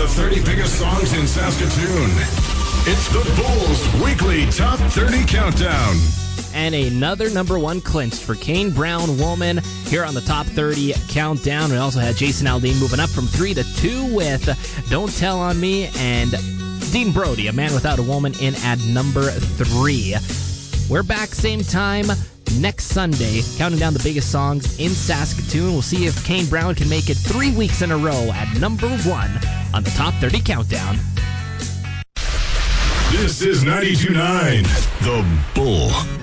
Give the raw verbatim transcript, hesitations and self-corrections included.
the thirty biggest songs in Saskatoon. It's the Bulls Weekly Top thirty Countdown. And another number one clinched for Kane Brown Woman here on the Top thirty Countdown. We also had Jason Aldean moving up from three to two with Don't Tell on Me, and Dean Brody, A Man Without a Woman, in at number three. We're back same time next Sunday, counting down the biggest songs in Saskatoon. We'll see if Kane Brown can make it three weeks in a row at number one on the Top thirty Countdown. This is ninety-two point nine, The Bull.